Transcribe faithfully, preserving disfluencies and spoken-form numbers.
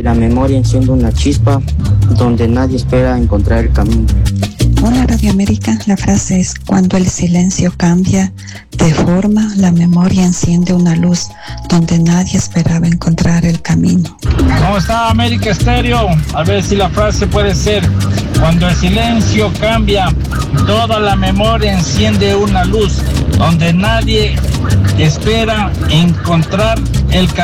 La memoria enciende una chispa donde nadie espera encontrar el camino. Hola Radio América, la frase es: cuando el silencio cambia de forma, la memoria enciende una luz donde nadie esperaba encontrar el camino. ¿Cómo está América Estéreo? A ver si la frase puede ser: cuando el silencio cambia, toda la memoria enciende una luz donde nadie espera encontrar el camino.